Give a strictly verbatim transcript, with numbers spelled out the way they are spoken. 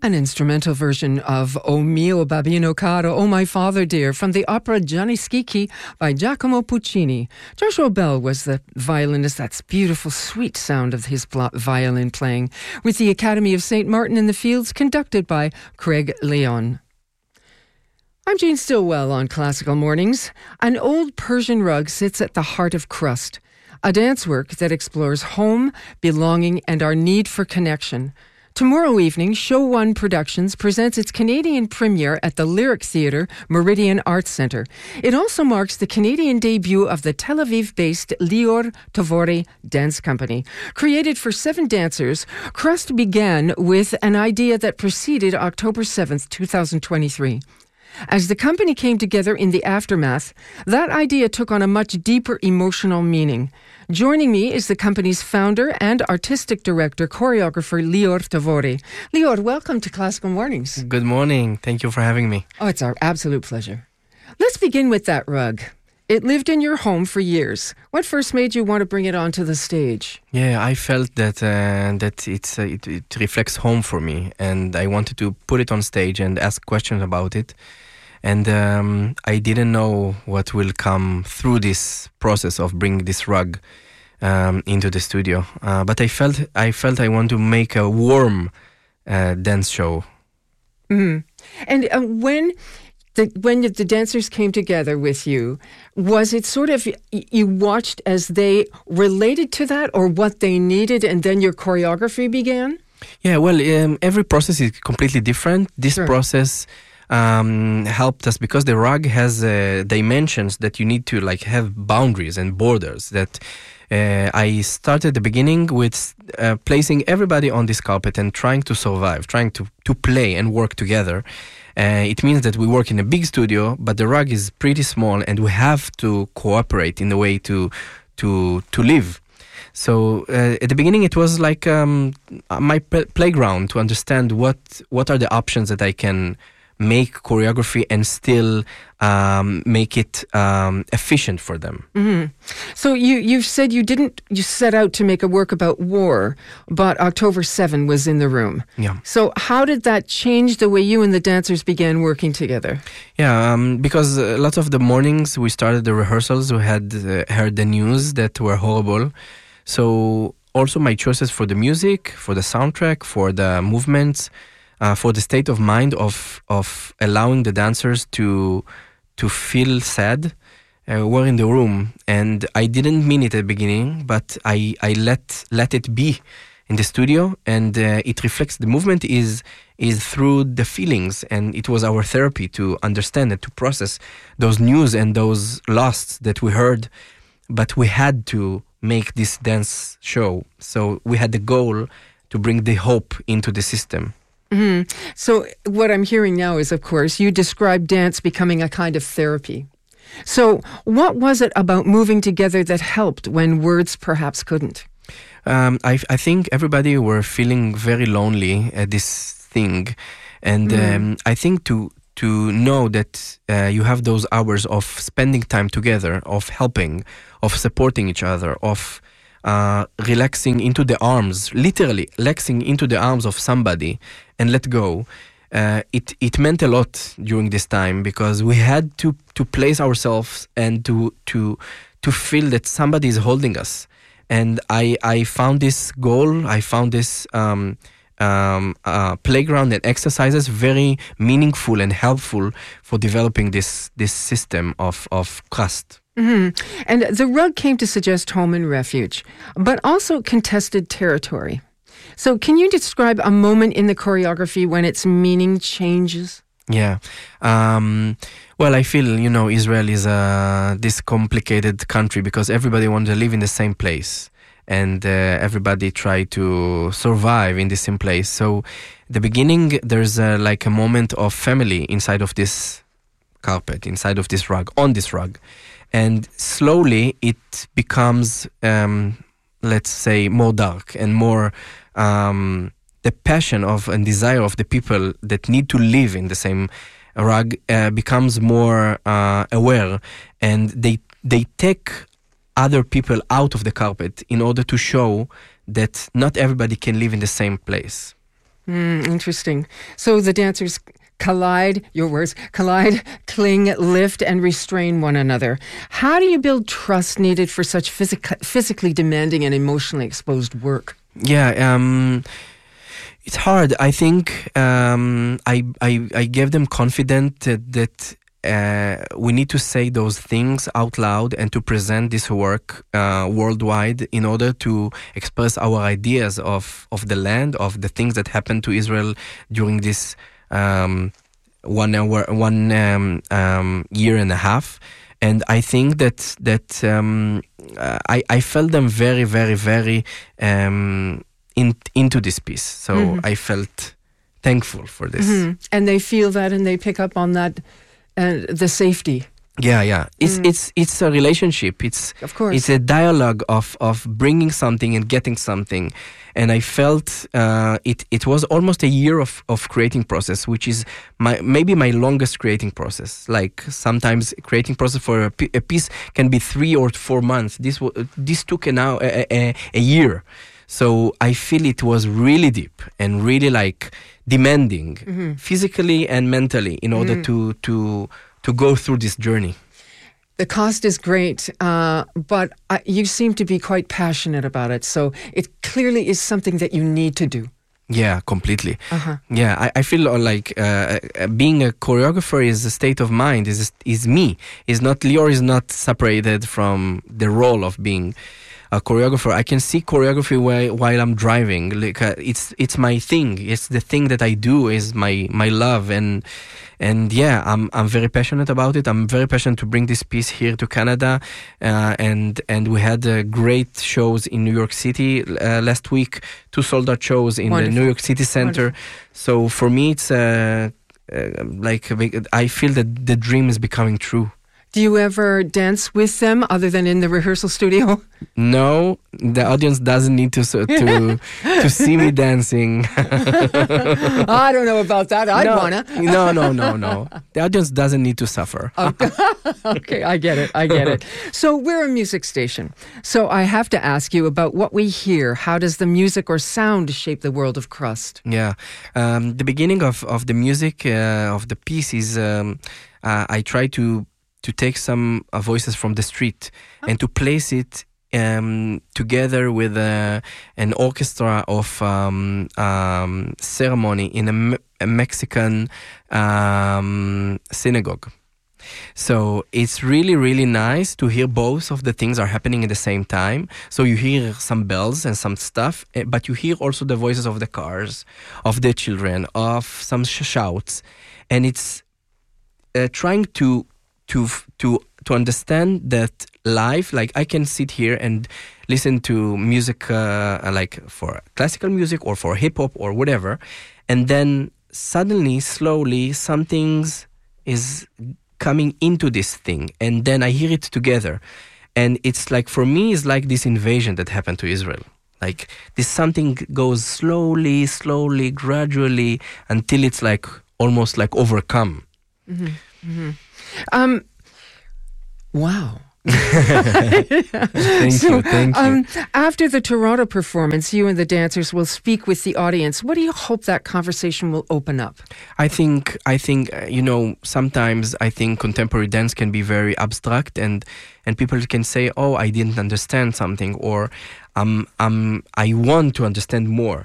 An instrumental version of O mio babino caro, O my father dear, from the opera Gianni Schicchi by Giacomo Puccini. Joshua Bell was the violinist. That's beautiful, sweet sound of his violin playing, with the Academy of Saint Martin in the Fields, conducted by Craig Leon. I'm Jane Stillwell on Classical Mornings. An old Persian rug sits at the heart of Crust, a dance work that explores home, belonging, and our need for connection. Tomorrow evening, Show One Productions presents its Canadian premiere at the Lyric Theatre, Meridian Arts Centre. It also marks the Canadian debut of the Tel Aviv-based Lior Tavori Dance Company. Created for seven dancers, Crust began with an idea that preceded October seventh, twenty twenty-three. As the company came together in the aftermath, that idea took on a much deeper emotional meaning. Joining me is the company's founder and artistic director, choreographer Lior Tavori. Lior, welcome to Classical Mornings. Good morning. Thank you for having me. Oh, it's our absolute pleasure. Let's begin with that rug. It lived in your home for years. What first made you want to bring it onto the stage? Yeah, I felt that uh, that it's uh, it, it reflects home for me, and I wanted to put it on stage and ask questions about it. And um, I didn't know what will come through this process of bringing this rug um, into the studio. Uh, but I felt I felt I want to make a warm uh, dance show. Mm-hmm. And uh, when the when the dancers came together with you, was it sort of you watched as they related to that, or what they needed, and then your choreography began? Yeah, well, um, every process is completely different. This Sure. process um helped us because the rug has uh, dimensions that you need to like have boundaries and borders. That uh, I started the beginning with uh, placing everybody on this carpet and trying to survive, trying to to play and work together. Uh, it means that we work in a big studio, but the rug is pretty small, and we have to cooperate in a way to to to live. So uh, at the beginning, it was like um, my p- playground to understand what what are the options that I can make choreography and still um, make it um, efficient for them. Mm-hmm. So you, you've said you didn't you set out to make a work about war, but October seventh was in the room. Yeah. So how did that change the way you and the dancers began working together? Yeah, um, because a lot of the mornings we started the rehearsals, we had uh, heard the news that were horrible. So also my choices for the music, for the soundtrack, for the movements, Uh, for the state of mind of of allowing the dancers to to feel sad, uh, were in the room, and I didn't mean it at the beginning, but I I let let it be in the studio, and uh, it reflects the movement is is through the feelings, and it was our therapy to understand and to process those news and those loss that we heard, but we had to make this dance show, so we had the goal to bring the hope into the system. Mm-hmm. So what I'm hearing now is, of course, you described dance becoming a kind of therapy. So what was it about moving together that helped when words perhaps couldn't? Um, I, I think everybody were feeling very lonely at this thing. And Mm. um, I think to to know that uh, you have those hours of spending time together, of helping, of supporting each other, of uh, relaxing into the arms, literally relaxing into the arms of somebody and let go. Uh, it it meant a lot during this time because we had to, to place ourselves and to to to feel that somebody is holding us. And I I found this goal, I found this um, um, uh, playground and exercises very meaningful and helpful for developing this this system of of Crust. Mm-hmm. And the rug came to suggest home and refuge, but also contested territory. So can you describe a moment in the choreography when its meaning changes? Yeah. Um, well, I feel, you know, Israel is a, this complicated country because everybody wants to live in the same place. And uh, everybody try to survive in the same place. So the beginning, there's a, like a moment of family inside of this carpet, inside of this rug, on this rug. And slowly it becomes, um, let's say, more dark and more um, the passion of and desire of the people that need to live in the same rug uh, becomes more uh, aware, and they they take other people out of the carpet in order to show that not everybody can live in the same place. Mm, interesting. So the dancers collide, your words, collide, cling, lift, and restrain one another. How do you build trust needed for such physic- physically demanding and emotionally exposed work? Yeah, um, it's hard. I think um, I, I I gave them confidence that, that uh, we need to say those things out loud and to present this work uh, worldwide in order to express our ideas of, of the land, of the things that happened to Israel during this Um, one hour, one um, um, year and a half, and I think that that um, uh, I I felt them very very very um, in into this piece. So mm-hmm. I felt thankful for this, mm-hmm. and they feel that, and they pick up on that, uh, the safety. Yeah, yeah. It's Mm. it's it's a relationship. It's Of course. it's a dialogue of of bringing something and getting something. And I felt uh, it it was almost a year of, of creating process, which is my maybe my longest creating process. Like sometimes creating process for a, p- a piece can be three or four months. This w- this took an hour, a, a, a year. So I feel it was really deep and really like demanding, Mm-hmm. physically and mentally, in order Mm. to to to go through this journey. The cost is great, uh, but uh, you seem to be quite passionate about it. So it clearly is something that you need to do. Yeah, completely. Uh-huh. Yeah, I, I feel like uh, uh, being a choreographer is a state of mind. Is is me. Is not Lior is not separated from the role of being a choreographer. I can see choreography while, while I'm driving. Like uh, it's it's my thing. It's the thing that I do. Is my my love and. And yeah, I'm I'm very passionate about it. I'm very passionate to bring this piece here to Canada, uh, and and we had uh, great shows in New York City uh, last week. Two sold out shows in Wonderful. the New York City Center. Wonderful. So for me, it's uh, uh, like I feel that the dream is becoming true. Do you ever dance with them other than in the rehearsal studio? No, the audience doesn't need to so, to to see me dancing. I don't know about that. I no, wanna. no, no, no, no. The audience doesn't need to suffer. Okay. Okay, I get it. I get it. So we're a music station. So I have to ask you about what we hear. How does the music or sound shape the world of Crust? Yeah, um, the beginning of of the music uh, of the piece is um, uh, I try to. to take some uh, voices from the street oh. and to place it um, together with uh, an orchestra of um, um, ceremony in a, Me- a Mexican um, synagogue. So it's really, really nice to hear both of the things are happening at the same time. So you hear some bells and some stuff, but you hear also the voices of the cars, of the children, of some sh- shouts. And it's uh, trying to to to to understand that life, like I can sit here and listen to music uh, like for classical music or for hip hop or whatever, and then suddenly slowly something is coming into this thing, and then I hear it together, and it's like, for me, it's like this invasion that happened to Israel. Like this something goes slowly slowly gradually until it's like almost like overcome. Mm-hmm. Mm-hmm. Um, wow. Thank so, you, thank you. Um, after the Toronto performance, you and the dancers will speak with the audience. What do you hope that conversation will open up? I think, I think, uh, you know, sometimes I think contemporary dance can be very abstract, and and people can say, "Oh, I didn't understand something," or "Um, um, I want to understand more."